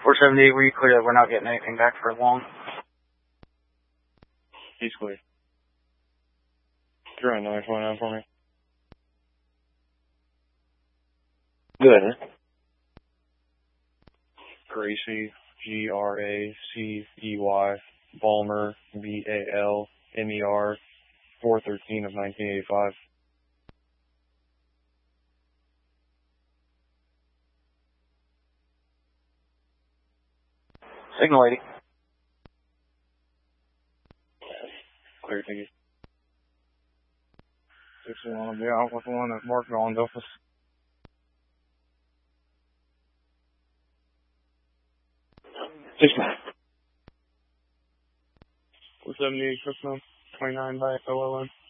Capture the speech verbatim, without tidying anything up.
four seventy-eight, were you clear that we're not getting anything back for long? He's clear. You're on nine twenty-nine for me. Good. Gracie, G R A C E Y, Balmer, B A L M E R, four thirteen of nineteen eighty-five. Signal eighty. Clear, thank you. six one, I'll be out with the one that's marked on Delphus. six nine. four seventy-eight, Christmas, twenty-nine by O L N.